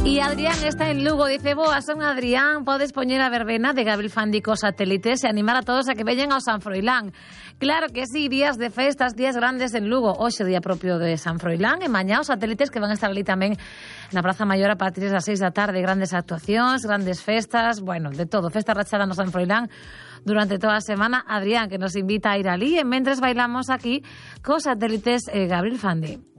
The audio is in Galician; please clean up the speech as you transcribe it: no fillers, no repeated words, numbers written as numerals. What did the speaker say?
E Adrián está en Lugo, dice: boa, son Adrián, podes poñer a verbena de Gabriel Fandi cos satélites e animar a todos a que veñan ao San Froilán. Claro que sí, días de festas, días grandes en Lugo. Hoxe día propio de San Froilán e mañá os satélites que van a estar ali tamén na Praza Maior a partir das 6 da tarde. Grandes actuacións, grandes festas, bueno, de todo. Festa rachada no San Froilán durante toda a semana. Adrián, que nos invita a ir ali e mentres bailamos aquí cos satélites Gabriel Fandi.